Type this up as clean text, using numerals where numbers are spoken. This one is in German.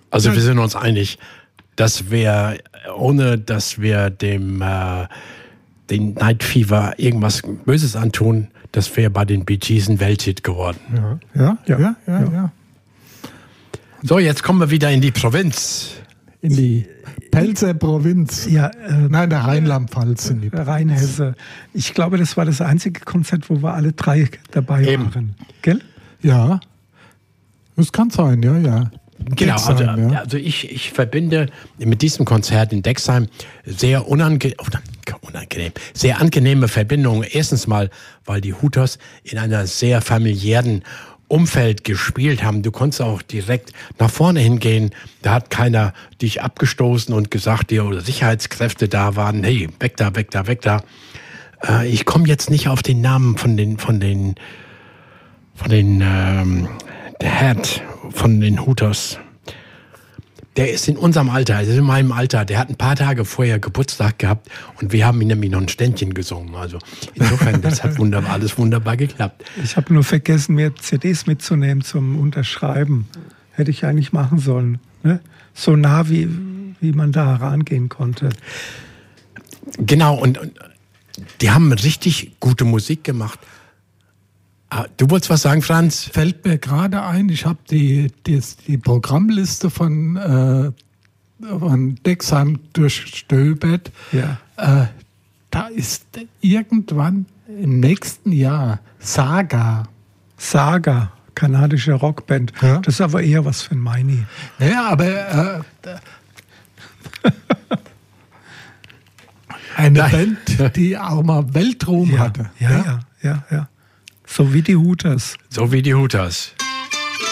Also wir sind uns einig, ohne dass wir den Night Fever irgendwas Böses antun, das wäre bei den Bee Gees ein Welthit geworden. Ja. So, jetzt kommen wir wieder in die Provinz. In die Pelzer Provinz. Ja, Nein, der Rheinland-Pfalz. Rheinhesse. Ich glaube, das war das einzige Konzert, wo wir alle drei dabei waren. Gell? Ja. Das kann sein, ja. Genau, Dexheim, also ich verbinde mit diesem Konzert in Dexheim sehr sehr angenehme Verbindungen. Erstens mal, weil die Hooters in einer sehr familiären Umfeld gespielt haben. Du konntest auch direkt nach vorne hingehen. Da hat keiner dich abgestoßen und gesagt, oder Sicherheitskräfte da waren, hey, weg da. Ich komme jetzt nicht auf den Namen von den der Head von den Hooters. Der ist in unserem Alter, also in meinem Alter. Der hat ein paar Tage vorher Geburtstag gehabt und wir haben ihm nämlich noch ein Ständchen gesungen. Also insofern, das hat alles wunderbar geklappt. Ich habe nur vergessen, mir CDs mitzunehmen zum Unterschreiben. Hätte ich eigentlich machen sollen. Ne? So nah, wie man da herangehen konnte. Genau, und die haben richtig gute Musik gemacht. Du wolltest was sagen, Franz? Fällt mir gerade ein, ich habe die Programmliste von Dexheim durchstöbert. Ja. Da ist irgendwann im nächsten Jahr Saga, kanadische Rockband. Ja. Das ist aber eher was für ein Meini. Ja, aber eine Band, die auch mal Weltruhm hatte. Ja. So wie die Hooters.